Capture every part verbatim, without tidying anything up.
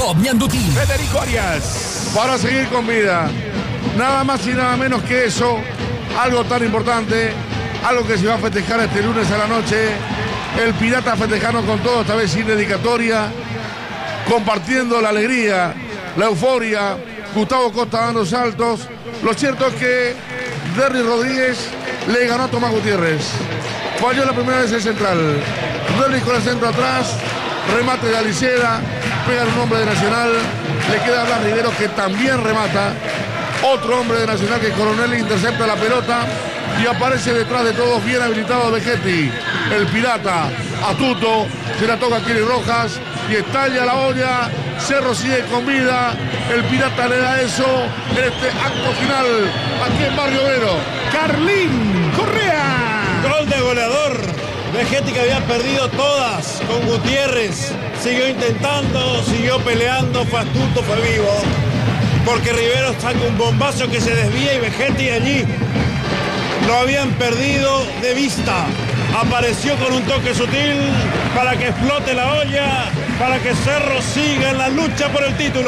Campo, Mianduti. Federico Arias. Para seguir con vida. Nada más y nada menos que eso. Algo tan importante. Algo que se va a festejar este lunes a la noche. El Pirata festejando con todo, esta vez sin dedicatoria. Compartiendo la alegría, la euforia. Gustavo Costa dando saltos. Lo cierto es que Derry Rodríguez le ganó a Tomás Gutiérrez. Falló la primera vez el central. Derry con el centro atrás. Remate de Aliceda. Pega un hombre de Nacional. Le queda Blas Rivero, que también remata. Otro hombre de Nacional, que Coronel intercepta la pelota. Y aparece detrás de todos, bien habilitado Vegetti. El Pirata, astuto. Se la toca a Kiri Rojas. Y estalla la olla. Cerro sigue con vida. El Pirata le da eso en este acto final aquí en Barrio Obrero. Carlín Correa. Gol de goleador. Vegetti, que había perdido todas con Gutiérrez, siguió intentando, siguió peleando, fue astuto, fue vivo. Porque Rivero saca un bombazo que se desvía y Vegetti allí lo habían perdido de vista. Apareció con un toque sutil para que explote la olla, para que Cerro siga en la lucha por el título.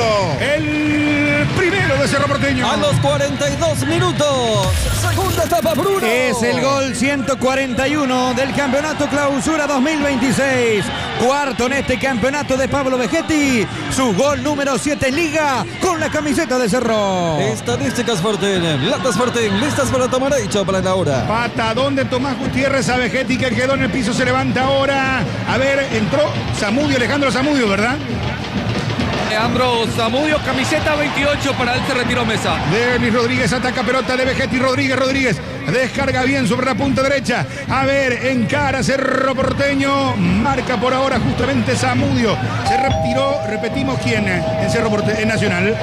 El primero de Cerro Porteño. A los cuarenta y dos minutos. Segunda etapa, Bruno. Es el gol ciento cuarenta y uno del Campeonato Clausura dos mil veintiséis. Cuarto en este campeonato de Pablo Vegetti. Su gol número siete en Liga con la camiseta de Cerro. Estadísticas Fortín. Latas Fortín. Listas para tomar hecho para la hora. Patadón de Tomás Gutiérrez a Vegetti, que quedó en el piso, se levanta ahora. A ver, entró Zamudio, Alejandro Zamudio, ¿verdad? Alejandro Zamudio, camiseta veintiocho, para él se retiró Mesa. Denis Rodríguez ataca pelota de Vegetti. Rodríguez, Rodríguez descarga bien sobre la punta derecha. A ver, encara Cerro Porteño. Marca por ahora justamente Zamudio. Se retiró, repetimos quién en Cerro Porteño, en Nacional.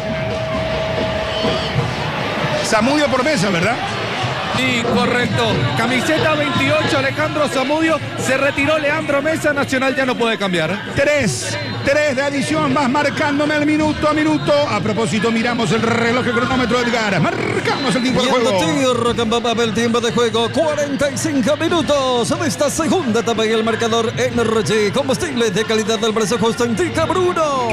Zamudio por Mesa, ¿verdad? Sí, correcto. Camiseta veintiocho, Alejandro Zamudio. Se retiró Leandro Mesa. Nacional ya no puede cambiar. Tres, tres de adición, vas marcándome el minuto a minuto. A propósito, miramos el reloj, el cronómetro, Edgar. Marcamos el tiempo de juego. El tiempo de juego, cuarenta y cinco minutos de esta segunda etapa y el marcador Energy. Combustible de calidad del precio justo indica Bruno.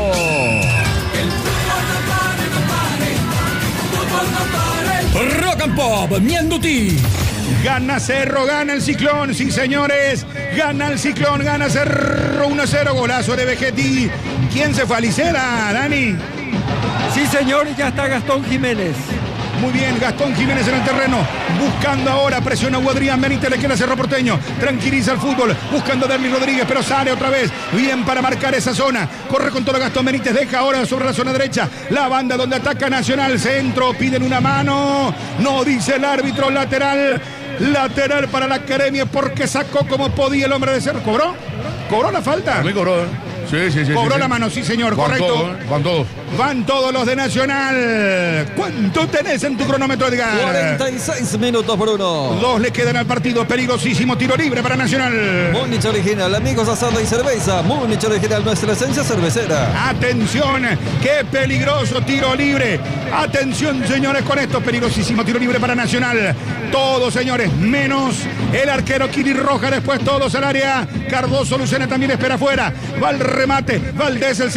Rock and Pop, Mianduti. Gana Cerro, gana el Ciclón, sí señores. Gana el Ciclón, gana Cerro uno a cero, golazo de Vegetti. ¿Quién se fue? Alicera, Dani. Sí, señor, y ya está Gastón Jiménez. Muy bien, Gastón Jiménez en el terreno, buscando ahora, presiona a Adrián Benítez, le queda Cerro Porteño, tranquiliza el fútbol, buscando a Derly Rodríguez, pero sale otra vez, bien para marcar esa zona, corre con todo Gastón Benítez, deja ahora sobre la zona derecha, la banda donde ataca Nacional, centro, piden una mano, no dice el árbitro, lateral, lateral para la Academia, porque sacó como podía el hombre de Cerro, ¿cobró? ¿Cobró la falta? Me cobró, ¿eh? Sí, sí, sí. Cobró sí, la sí. mano, sí señor, Van correcto. Todos, ¿eh? Van todos. Van todos los de Nacional. ¿Cuánto tenés en tu cronómetro, Edgar? cuarenta y seis minutos, Bruno. Dos le quedan al partido, peligrosísimo tiro libre para Nacional. Múnich Original, amigos, asada y cerveza. Múnich Original, nuestra esencia cervecera. Atención, qué peligroso tiro libre. Atención, señores, con esto, peligrosísimo tiro libre para Nacional. Todos, señores, menos el arquero Kiri Roja, después todos al área. Cardoso Lucena también espera afuera. Va el remate, Valdés el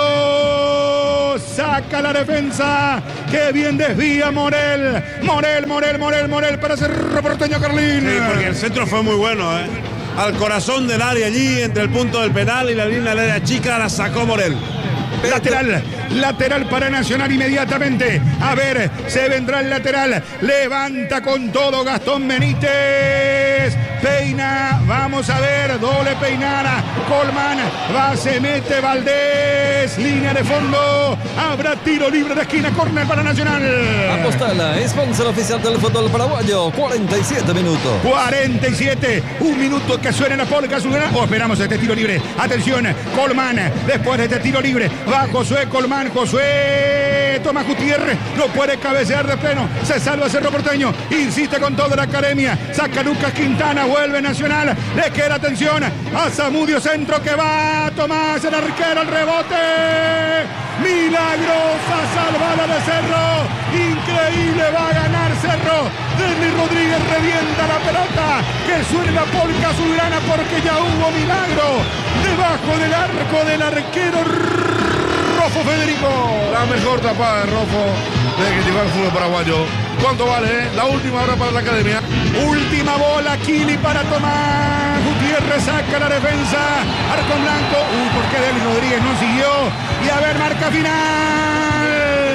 centro. Saca la defensa. Qué bien desvía Morel. Morel, Morel, Morel, Morel para Cerro Porteño, Carlín. Sí, porque el centro fue muy bueno, ¿eh? Al corazón del área allí, entre el punto del penal y la línea del área chica, la sacó Morel. Lateral, lateral para Nacional inmediatamente. A ver, se vendrá el lateral. Levanta con todo Gastón Benítez. Peina, vamos a ver, doble peinada. Colman, va, se mete Valdés. Línea de fondo. Habrá tiro libre de esquina, córner para Nacional. Apostala, sponsor oficial del fútbol paraguayo. cuarenta y siete minutos. cuarenta y siete, un minuto que suene la polca azulgrana. Oh, esperamos este tiro libre. Atención, Colman, después de este tiro libre. Va Josué Colman, Josué Tomás Gutiérrez, no puede cabecear de pleno, se salva Cerro Porteño, insiste con toda la Academia, saca Lucas Quintana, vuelve Nacional, le queda atención a Zamudio, centro que va Tomás, el arquero, el rebote, milagrosa salvada de Cerro, increíble, va a ganar Cerro, Derly Rodríguez revienta la pelota, que suene la polca azulgrana porque ya hubo milagro, debajo del arco del arquero Rofo Federico. La mejor tapada de Rofo desde que llegó al fútbol paraguayo. ¿Cuánto vale, eh? La última hora para la academia. Última bola, Kili para Tomás Gutiérrez, saca la defensa, arco en blanco. Uy, ¿por qué Delis Rodríguez no siguió? Y a ver, marca final.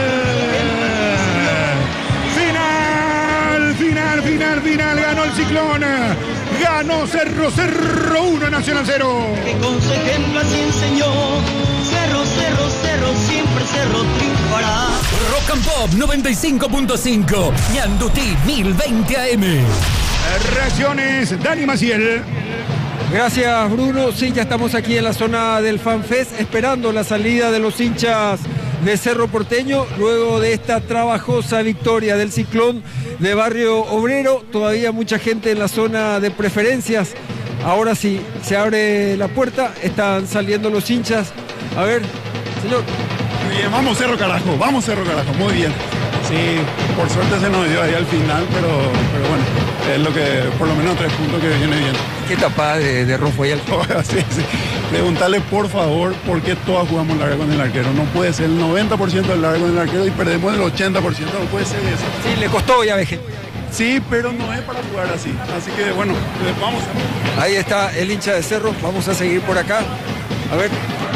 Final, final, final, final. Ganó el Ciclón. Ganó Cerro, Cerro uno, Nacional cero. Que con su ejemplo así enseñó. Cerro, Cerro, Cerro, siempre Cerro triunfará. Rock and Pop noventa y cinco punto cinco, Ñandutí mil veinte A M. Reacciones, Dani Maciel. Gracias, Bruno. Sí, ya estamos aquí en la zona del FanFest esperando la salida de los hinchas de Cerro Porteño luego de esta trabajosa victoria del Ciclón de Barrio Obrero. Todavía mucha gente en la zona de preferencias. Ahora sí, se abre la puerta, están saliendo los hinchas. A ver, señor. Muy bien, vamos Cerro carajo, vamos Cerro carajo, muy bien. Sí, por suerte se nos dio ahí al final, pero, pero bueno, es lo que, por lo menos tres puntos que viene bien. ¿Qué tapada de, de Rofo ahí al final? Sí, sí. Preguntarle por favor por qué todas jugamos larga con el arquero. No puede ser el noventa por ciento del largo con el arquero y perdemos el ochenta por ciento, no puede ser eso. Sí, le costó ya, veje. Sí, pero no es para jugar así. Así que bueno, vamos a... Ahí está el hincha de Cerro, vamos a seguir por acá. A ver.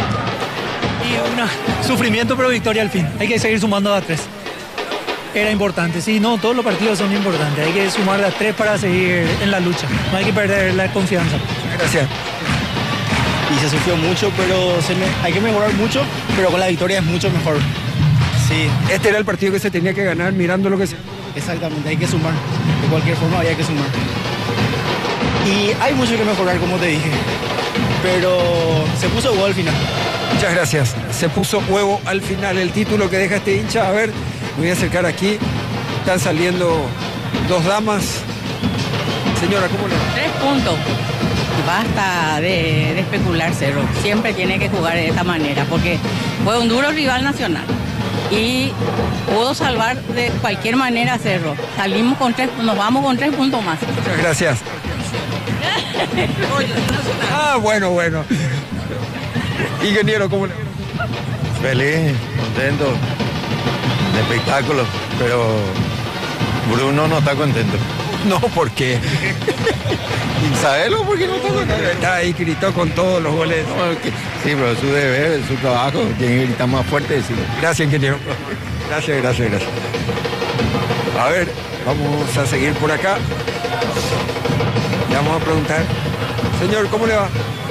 Y un sufrimiento, pero victoria al fin. Hay que seguir sumando a tres. Era importante, sí, no, todos los partidos son importantes. Hay que sumar a tres para seguir en la lucha. No hay que perder la confianza. Gracias. Y se sufrió mucho, pero se me, hay que mejorar mucho, pero con la victoria es mucho mejor. Sí. Este era el partido que se tenía que ganar mirando lo que se... Exactamente, hay que sumar. De cualquier forma había que sumar. Y hay mucho que mejorar, como te dije. Pero se puso huevo al final. Muchas gracias. Se puso huevo al final. El título que deja este hincha. A ver, me voy a acercar aquí. Están saliendo dos damas. Señora, ¿cómo le va? Tres puntos. Basta de, de especular, Cerro. Siempre tiene que jugar de esta manera, porque fue un duro rival Nacional. Y pudo salvar de cualquier manera a Cerro. Salimos con tres, nos vamos con tres puntos más. Muchas gracias. Ah, bueno, bueno. Ingeniero, ¿cómo le va? Feliz, contento, de espectáculo, pero Bruno no está contento. No, ¿por qué? ¿Sabelo por qué no está contento? Está ahí, gritó con todos los goles. No, sí, pero es su deber, es su trabajo, tiene que gritar más fuerte. Decirlo. Gracias, ingeniero. Gracias, gracias, gracias. A ver, vamos a seguir por acá. Le vamos a preguntar. Señor, ¿cómo le va?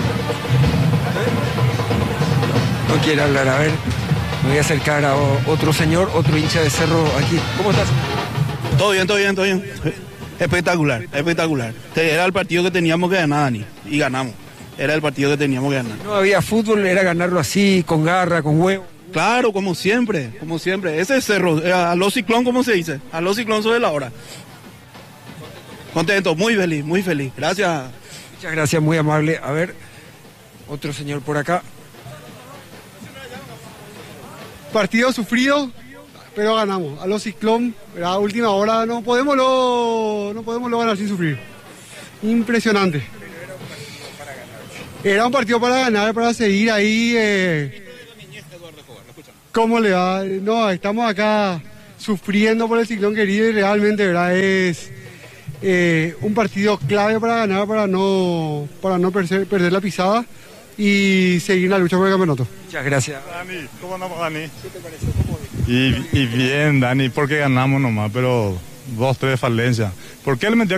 No quiere hablar, a ver. Me voy a acercar a otro señor, otro hincha de Cerro aquí. ¿Cómo estás? Todo bien, todo bien, todo bien. Espectacular, espectacular. Era el partido que teníamos que ganar, Dani, y ganamos. Era el partido que teníamos que ganar. No había fútbol, era ganarlo así, con garra, con huevo. Claro, como siempre, como siempre. Ese es Cerro, a los Ciclón, ¿cómo se dice? A los Ciclón sobre la hora. Contento, muy feliz, muy feliz. Gracias. Muchas gracias, muy amable. A ver, otro señor por acá. Partido sufrido, pero ganamos. A los Ciclón, a última hora no podemos lo, no podemos lo ganar sin sufrir. Impresionante. Era un partido para ganar, para seguir ahí. Eh, ¿Cómo le va? No, estamos acá sufriendo por el Ciclón querido y realmente, ¿verdad? Es eh, un partido clave para ganar, para no, para no perder, perder la pisada y seguir la lucha por el campeonato. Muchas gracias. Dani, ¿cómo andamos, Dani? ¿Qué te parece? ¿Cómo y, y bien, Dani, porque ganamos nomás, pero dos, tres falencias. ¿Por qué le metió